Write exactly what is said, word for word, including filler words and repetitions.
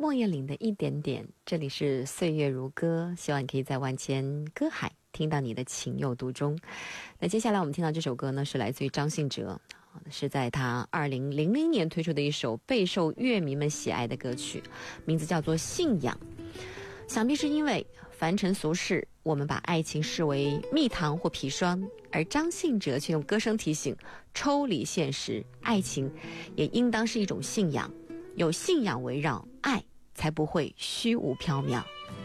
莫艳玲的一点点，这里是岁月如歌，希望你可以在万千歌海听到你的情有独钟。那接下来我们听到这首歌呢，是来自于张信哲，是在他二零零零年推出的一首备受乐迷们喜爱的歌曲，名字叫做《信仰》。想必是因为凡尘俗世，我们把爱情视为蜜糖或砒霜，而张信哲却用歌声提醒，抽离现实，爱情也应当是一种信仰，有信仰围绕，爱才不会虚无缥缈。